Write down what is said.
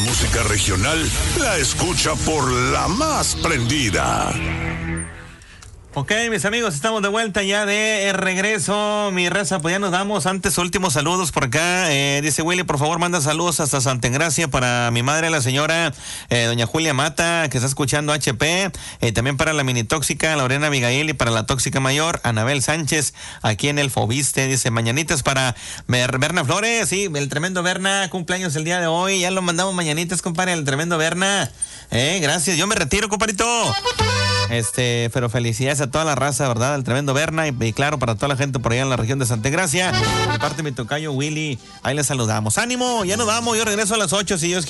música regional la escucha por la más prendida. Ok, mis amigos, estamos de vuelta ya de regreso. Mi raza, pues ya nos damos. Antes, últimos saludos por acá. Dice Willy, por favor, manda saludos hasta Santa Engracia para mi madre, la señora doña Julia Mata, que está escuchando HP. También para la mini tóxica, Lorena Abigail, y para la tóxica mayor, Anabel Sánchez, aquí en el Fobiste. Dice, mañanitas para Berna Flores. Sí, el tremendo Berna, cumpleaños el día de hoy. Ya lo mandamos mañanitas, compadre, el tremendo Berna. Gracias. Yo me retiro, compadrito. Pero felicidades a toda la raza, ¿verdad? El tremendo Berna y claro, para toda la gente por allá en la región de Santa Engracia. De parte de mi tocayo Willy, ahí les saludamos. ¡Ánimo! Ya nos vamos, yo regreso a las 8 si Dios quiere.